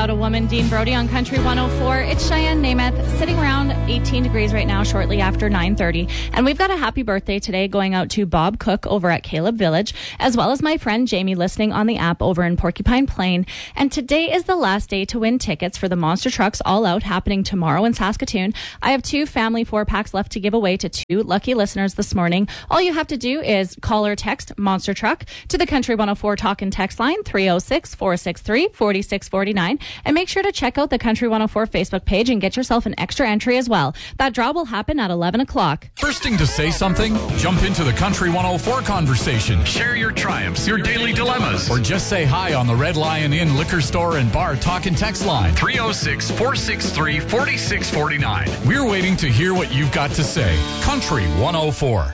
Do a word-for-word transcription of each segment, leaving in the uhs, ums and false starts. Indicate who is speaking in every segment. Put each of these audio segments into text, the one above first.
Speaker 1: About a Woman, Dean Brody on Country one oh four. It's Cheyenne Namath, sitting around eighteen degrees right now, shortly after nine thirty. And we've got a happy birthday today going out to Bob Cook over at Caleb Village, as well as my friend Jamie listening on the app over in Porcupine Plain. And today is the last day to win tickets for the Monster Trucks All Out happening tomorrow in Saskatoon. I have two family four packs left to give away to two lucky listeners this morning. All you have to do is call or text Monster Truck to the Country one oh four talk and text line three oh six, four six three, four six four nine. And make sure to check out the Country one oh four Facebook page and get yourself an extra entry as well. That draw will happen at eleven o'clock.
Speaker 2: Thirsting to say something? Jump into the Country one oh four conversation. Share your triumphs, your daily dilemmas, or just say hi on the Red Lion Inn Liquor Store and Bar talk and text line three oh six, four six three, four six four nine. We're waiting to hear what you've got to say. Country one oh four.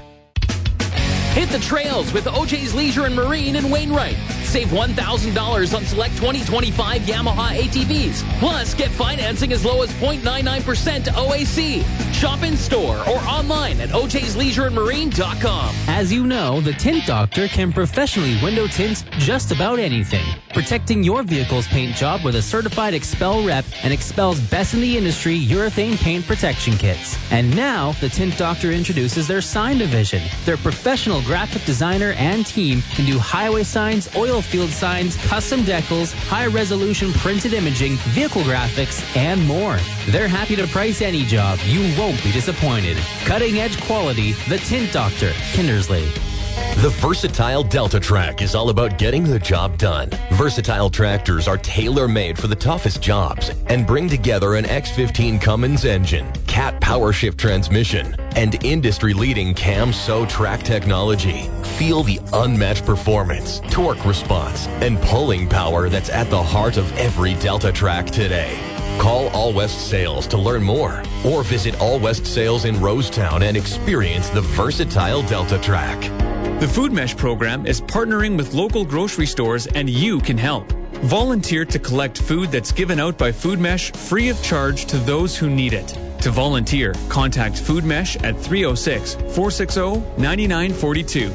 Speaker 3: Hit the trails with O J's Leisure and Marine in Wainwright. Save one thousand dollars on select twenty twenty-five Yamaha A T Vs. Plus, get financing as low as zero point nine nine percent to O A C. Shop in store or online at O J's Leisure and Marine dot com.
Speaker 4: As you know, the Tint Doctor can professionally window tint just about anything. Protecting your vehicle's paint job with a certified Expel rep and Expel's best in the industry urethane paint protection kits. And now, the Tint Doctor introduces their sign division. Their professional graphic designer and team can do highway signs, oil field signs, custom decals, high-resolution printed imaging, vehicle graphics, and more. They're happy to price any job. You won't be disappointed. Cutting-edge quality, the Tint Doctor, Kindersley.
Speaker 5: The Versatile Delta Track is all about getting the job done. Versatile tractors are tailor-made for the toughest jobs and bring together an X fifteen Cummins engine, Cat Power Shift transmission, and industry-leading Cam So track technology. Feel the unmatched performance, torque response, and pulling power that's at the heart of every Delta Track today. Call All West Sales to learn more, or visit All West Sales in Rosetown and experience the Versatile Delta Track.
Speaker 6: The Food Mesh program is partnering with local grocery stores, and you can help. Volunteer to collect food that's given out by Food Mesh free of charge to those who need it. To volunteer, contact Food Mesh at three oh six, four six oh, nine nine four two.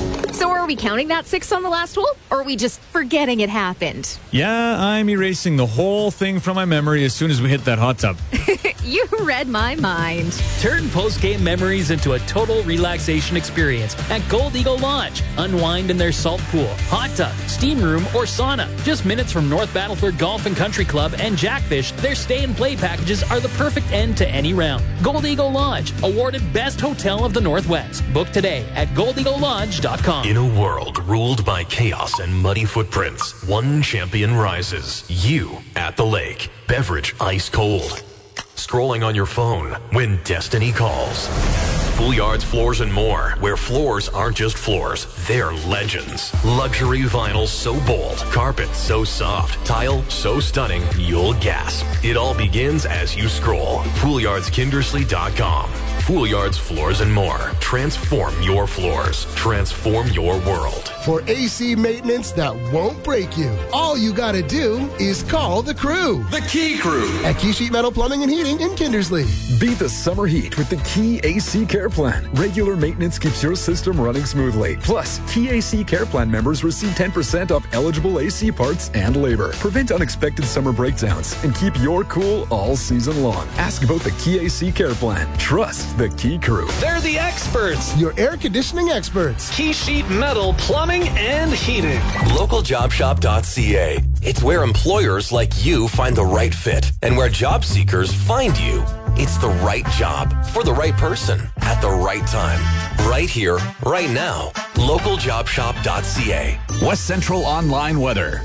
Speaker 7: So are we counting that six on the last hole, or are we just forgetting it happened?
Speaker 6: Yeah, I'm erasing the whole thing from my memory as soon as we hit that hot tub.
Speaker 7: You read my mind.
Speaker 3: Turn post-game memories into a total relaxation experience at Gold Eagle Lodge. Unwind in their salt pool, hot tub, steam room, or sauna. Just minutes from North Battleford Golf and Country Club and Jackfish, their stay and play packages are the perfect end to any round. Gold Eagle Lodge, awarded Best Hotel of the Northwest. Book today at gold eagle lodge dot com.
Speaker 5: In a world ruled by chaos and muddy footprints, one champion rises. You at the lake. Beverage ice cold. Scrolling on your phone when destiny calls. Foolyards Floors and More, where floors aren't just floors, they're legends. Luxury vinyl so bold, carpet so soft, tile so stunning, you'll gasp. It all begins as you scroll. Foolyards Kindersley dot com. Foolyards Floors and More. Transform your floors. Transform your world.
Speaker 8: For A C maintenance that won't break you, all you gotta do is call the crew.
Speaker 2: The Key Crew.
Speaker 8: At Key Sheet Metal Plumbing and Heating in Kindersley.
Speaker 9: Beat the summer heat with the Key A C Care Plan. Regular maintenance keeps your system running smoothly. Plus, Key A C Care Plan members receive ten percent off eligible A C parts and labor. Prevent unexpected summer breakdowns and keep your cool all season long. Ask about the Key A C Care Plan. Trust the Key Crew.
Speaker 10: They're the experts.
Speaker 8: Your air conditioning experts.
Speaker 10: Key Sheet Metal Plumbing and Heating.
Speaker 5: local job shop dot c a. It's where employers like you find the right fit and where job seekers find you. It's the right job for the right person at the right time. Right here, right now. local job shop dot c a.
Speaker 2: West Central Online Weather.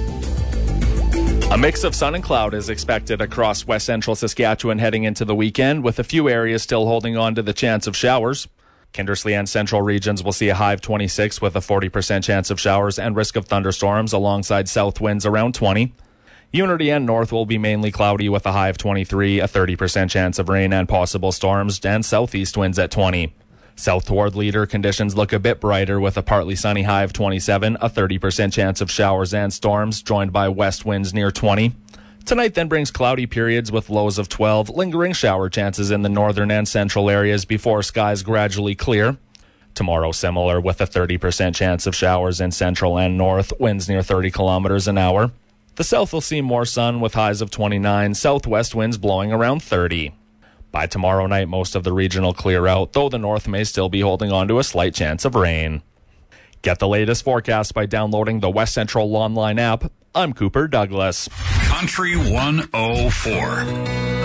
Speaker 11: A mix of sun and cloud is expected across west central Saskatchewan heading into the weekend, with a few areas still holding on to the chance of showers. Kindersley and central regions will see a high of twenty-six with a forty percent chance of showers and risk of thunderstorms alongside south winds around twenty. Unity and North will be mainly cloudy with a high of twenty-three, a thirty percent chance of rain and possible storms, and southeast winds at twenty. South toward Leader, conditions look a bit brighter with a partly sunny high of twenty-seven, a thirty percent chance of showers and storms, joined by west winds near twenty. Tonight then brings cloudy periods with lows of twelve, lingering shower chances in the northern and central areas before skies gradually clear. Tomorrow similar with a thirty percent chance of showers in central and north, winds near thirty kilometers an hour. The south will see more sun with highs of twenty-nine, southwest winds blowing around thirty. By tomorrow night, most of the region will clear out, though the north may still be holding on to a slight chance of rain. Get the latest forecast by downloading the West Central online app. I'm Cooper Douglas.
Speaker 2: Country one oh four.